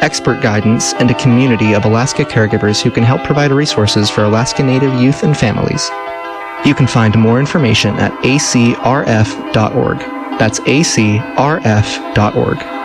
expert guidance, and a community of Alaska caregivers who can help provide resources for Alaska Native youth and families. You can find more information at acrf.org. That's acrf.org.